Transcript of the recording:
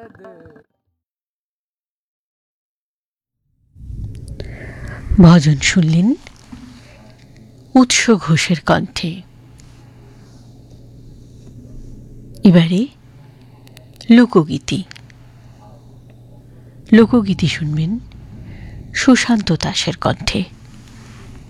ভজন শুনলেন উৎস ঘোষের কণ্ঠে। এবারে লোকগীতি শুনবেন সুশান্ত দাসের কণ্ঠে।